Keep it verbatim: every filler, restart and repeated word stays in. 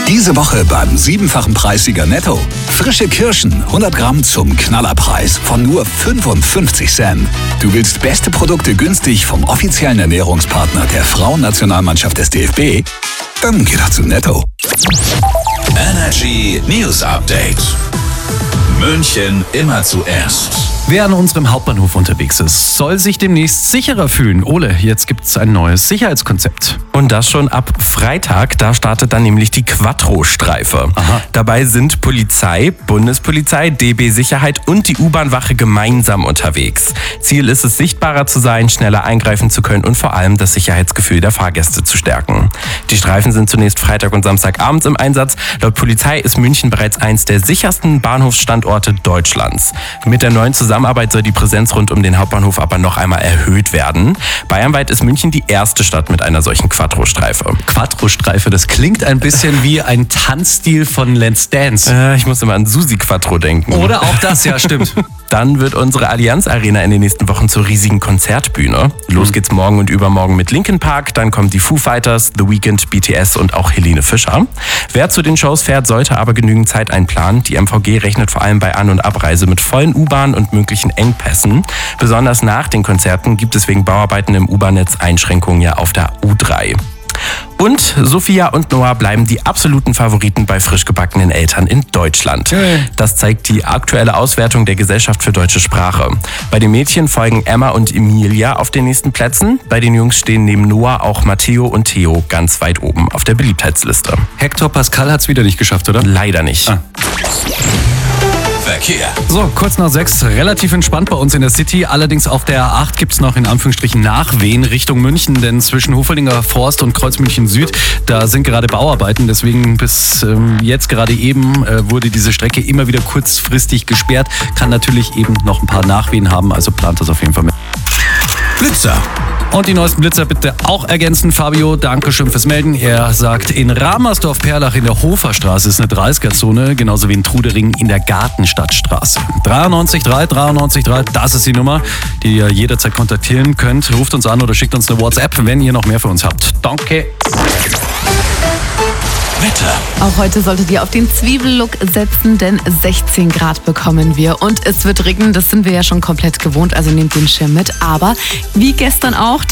Diese Woche beim siebenfachen Preissieger Netto. Frische Kirschen, hundert Gramm zum Knallerpreis von nur fünfundfünfzig Cent. Du willst beste Produkte günstig vom offiziellen Ernährungspartner der Frauennationalmannschaft des D F B? Dann geh doch zu Netto. Energy News Update. München immer zuerst. Wer an unserem Hauptbahnhof unterwegs ist, soll sich demnächst sicherer fühlen. Ole, jetzt gibt's ein neues Sicherheitskonzept. Und das schon ab Freitag, da startet dann nämlich die Quattro-Streife. Aha. Dabei sind Polizei, Bundespolizei, D B Sicherheit und die U-Bahn-Wache gemeinsam unterwegs. Ziel ist es, sichtbarer zu sein, schneller eingreifen zu können und vor allem das Sicherheitsgefühl der Fahrgäste zu stärken. Die Streifen sind zunächst Freitag und Samstagabends im Einsatz. Laut Polizei ist München bereits eins der sichersten Bahnhofsstandorte Deutschlands. Mit der neuen Zusammenarbeit soll die Präsenz rund um den Hauptbahnhof aber noch einmal erhöht werden. Bayernweit ist München die erste Stadt mit einer solchen Quattro-Streife. Quattro-Streife, das klingt ein bisschen wie ein Tanzstil von Let's Dance. Äh, ich muss immer an Susi Quattro denken. Oder auch das, ja, stimmt. Dann wird unsere Allianz Arena in den nächsten Wochen zur riesigen Konzertbühne. Los geht's morgen und übermorgen mit Linkin Park, dann kommen die Foo Fighters, The Weeknd, B T S und auch Helene Fischer. Wer zu den Shows fährt, sollte aber genügend Zeit einplanen. Die M V G rechnet vor allem bei An- und Abreise mit vollen U-Bahnen und möglichen Engpässen. Besonders nach den Konzerten gibt es wegen Bauarbeiten im U-Bahn-Netz Einschränkungen ja auf der U drei. Und Sophia und Noah bleiben die absoluten Favoriten bei frisch gebackenen Eltern in Deutschland. Das zeigt die aktuelle Auswertung der Gesellschaft für deutsche Sprache. Bei den Mädchen folgen Emma und Emilia auf den nächsten Plätzen. Bei den Jungs stehen neben Noah auch Matteo und Theo ganz weit oben auf der Beliebtheitsliste. Hector Pascal hat's wieder nicht geschafft, oder? Leider nicht. Ah. Verkehr. So, kurz nach sechs, relativ entspannt bei uns in der City. Allerdings auf der A acht gibt's noch in Anführungsstrichen Nachwehen Richtung München, denn zwischen Hofelinger Forst und Kreuz München Süd, da sind gerade Bauarbeiten. Deswegen bis ähm, jetzt gerade eben äh, wurde diese Strecke immer wieder kurzfristig gesperrt. Kann natürlich eben noch ein paar Nachwehen haben, also plant das auf jeden Fall mit. Blitzer. Und die neuesten Blitzer bitte auch ergänzen. Fabio, danke schön fürs Melden. Er sagt, in Ramersdorf-Perlach in der Hoferstraße ist eine dreißiger-Zone, genauso wie in Trudering in der Gartenstadtstraße. dreiundneunzig drei, dreiundneunzig drei, das ist die Nummer, die ihr jederzeit kontaktieren könnt. Ruft uns an oder schickt uns eine WhatsApp, wenn ihr noch mehr für uns habt. Danke. Wetter. Auch heute solltet ihr auf den Zwiebellook setzen, denn sechzehn Grad bekommen wir. Und es wird regnen, das sind wir ja schon komplett gewohnt, also nehmt den Schirm mit. Aber wie gestern auch,